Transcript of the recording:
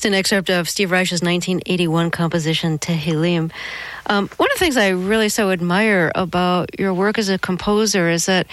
just an excerpt of Steve Reich's 1981 composition, Tehillim. One of the things I really so admire about your work as a composer is that